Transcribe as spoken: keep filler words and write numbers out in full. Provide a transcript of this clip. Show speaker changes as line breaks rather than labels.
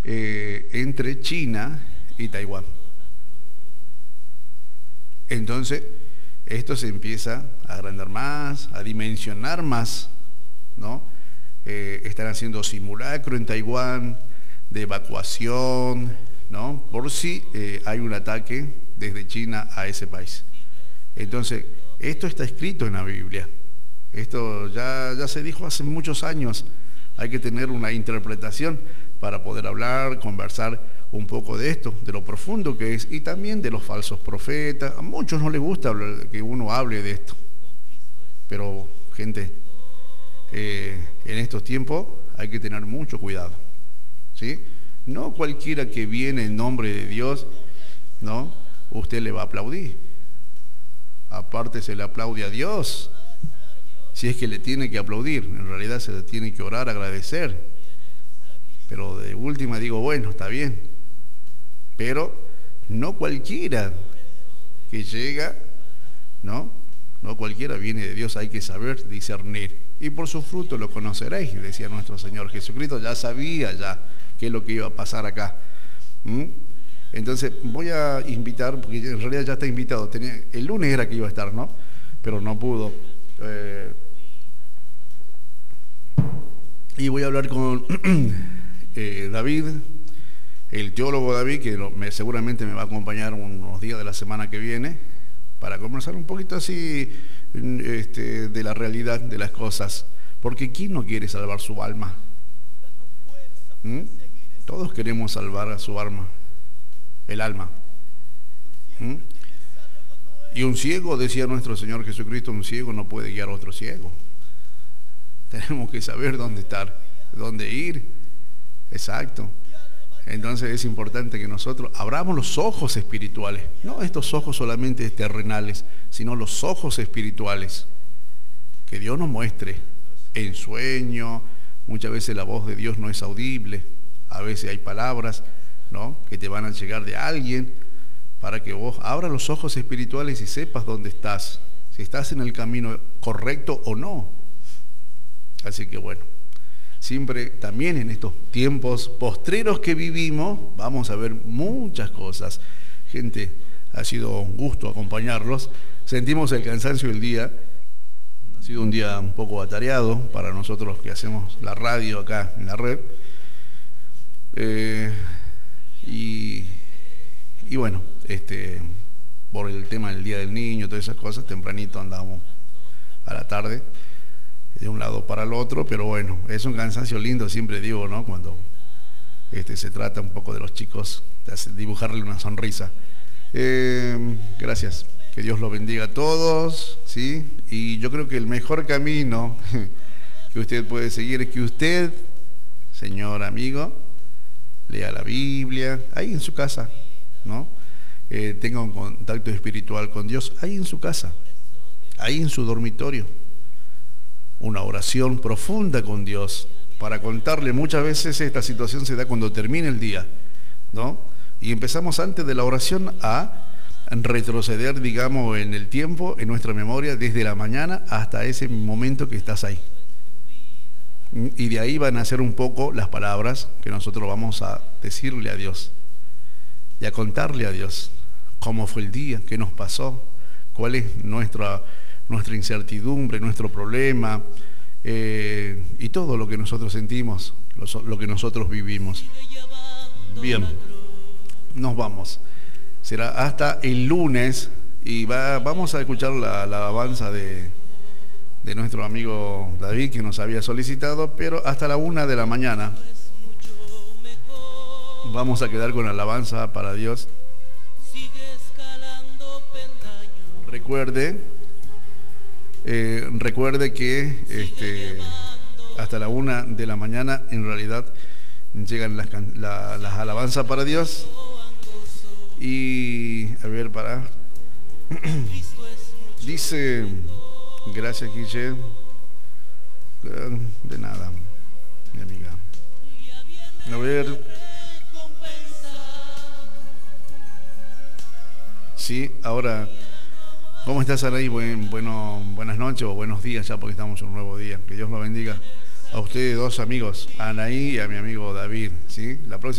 eh, entre China y Taiwán. Entonces, esto se empieza a agrandar más, a dimensionar más, ¿no? Eh, están haciendo simulacro en Taiwán de evacuación, ¿no? Por si eh, hay un ataque desde China a ese país. Entonces, esto está escrito en la Biblia. Esto ya, ya se dijo hace muchos años. Hay que tener una interpretación para poder hablar, conversar un poco de esto, de lo profundo que es, y también de los falsos profetas. A muchos no les gusta hablar, que uno hable de esto. Pero, gente, eh, en estos tiempos hay que tener mucho cuidado, ¿sí? No cualquiera que viene en nombre de Dios, ¿no?, usted le va a aplaudir. Aparte se le aplaude a Dios, si es que le tiene que aplaudir. En realidad se le tiene que orar, agradecer. Pero de última digo, bueno, está bien. Pero no cualquiera que llega, ¿no? No cualquiera viene de Dios, hay que saber discernir. Y por su fruto lo conoceréis, decía nuestro Señor Jesucristo. Ya sabía ya qué es lo que iba a pasar acá. ¿Mm? Entonces voy a invitar, porque en realidad ya está invitado. Tenía, el lunes era que iba a estar, ¿no? Pero no pudo. Eh, y voy a hablar con eh, David, el teólogo David, que lo, me, seguramente me va a acompañar unos días de la semana que viene, para conversar un poquito así este, de la realidad de las cosas. Porque ¿quién no quiere salvar su alma? ¿Mm? Todos queremos salvar a su alma. El alma. ¿Mm? Y un ciego, decía nuestro Señor Jesucristo, un ciego no puede guiar a otro ciego. Tenemos que saber dónde estar, dónde ir. Exacto. Entonces es importante que nosotros abramos los ojos espirituales, no estos ojos solamente terrenales, sino los ojos espirituales. Que Dios nos muestre en sueño. Muchas veces la voz de Dios no es audible, a veces hay palabras, ¿no?, que te van a llegar de alguien, para que vos abras los ojos espirituales y sepas dónde estás, si estás en el camino correcto o no. Así que bueno, siempre también en estos tiempos postreros que vivimos, vamos a ver muchas cosas. Gente, ha sido un gusto acompañarlos. Sentimos el cansancio del día. Ha sido un día un poco atareado para nosotros que hacemos la radio acá en la red. Eh, y, y bueno, este, por el tema del Día del Niño, todas esas cosas, tempranito andamos a la tarde, de un lado para el otro, pero bueno, es un cansancio lindo, siempre digo, ¿no?, cuando este, se trata un poco de los chicos, de dibujarle una sonrisa. Eh, gracias, que Dios los bendiga a todos, ¿sí? Y yo creo que el mejor camino que usted puede seguir es que usted, señor amigo, lea la Biblia, ahí en su casa, ¿no? Eh, tenga un contacto espiritual con Dios, ahí en su casa, ahí en su dormitorio. Una oración profunda con Dios, para contarle. Muchas veces esta situación se da cuando termina el día, ¿no? Y empezamos antes de la oración a retroceder, digamos, en el tiempo, en nuestra memoria, desde la mañana hasta ese momento que estás ahí. Y de ahí van a ser un poco las palabras que nosotros vamos a decirle a Dios y a contarle a Dios cómo fue el día, qué nos pasó, cuál es nuestra, nuestra incertidumbre, nuestro problema, eh, y todo lo que nosotros sentimos, lo, lo que nosotros vivimos. Bien, nos vamos. Será hasta el lunes y va, vamos a escuchar la, la alabanza de... de nuestro amigo David, que nos había solicitado, pero hasta la una de la mañana vamos a quedar con alabanza para Dios. Recuerde, eh, recuerde que este, hasta la una de la mañana en realidad llegan las, la, las alabanzas para Dios. Y a ver, para dice... Gracias, Guille. De nada, mi amiga. A ver. Sí, ahora, ¿cómo estás, Araí? Buen, bueno, buenas noches o buenos días ya, porque estamos en un nuevo día. Que Dios lo bendiga a ustedes dos amigos, a Anaí y a mi amigo David. ¿Sí? La próxima